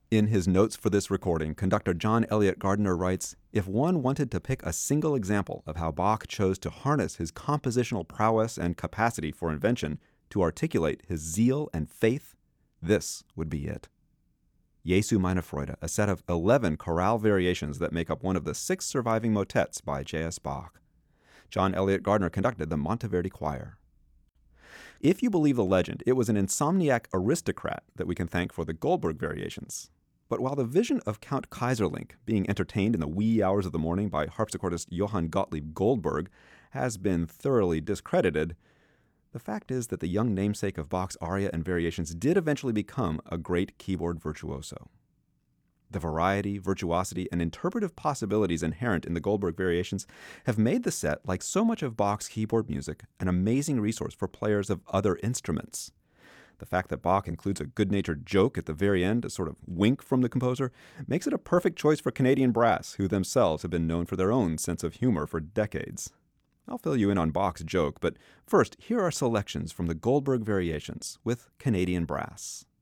In his notes for this recording, conductor John Elliott Gardiner writes, "If one wanted to pick a single example of how Bach chose to harness his compositional prowess and capacity for invention to articulate his zeal and faith, this would be it. Jesu meine Freude, a set of 11 chorale variations that make up one of the 6 surviving motets by J.S. Bach. John Elliott Gardiner conducted the Monteverdi Choir. If you believe the legend, it was an insomniac aristocrat that we can thank for the Goldberg variations. But while the vision of Count Kaiserlink being entertained in the wee hours of the morning by harpsichordist Johann Gottlieb Goldberg has been thoroughly discredited, the fact is that the young namesake of Bach's aria and variations did eventually become a great keyboard virtuoso. The variety, virtuosity, and interpretive possibilities inherent in the Goldberg variations have made the set, like so much of Bach's keyboard music, an amazing resource for players of other instruments. The fact that Bach includes a good-natured joke at the very end, a sort of wink from the composer, makes it a perfect choice for Canadian brass, who themselves have been known for their own sense of humor for decades. I'll fill you in on Bach's joke, but first, here are selections from the Goldberg variations with Canadian brass.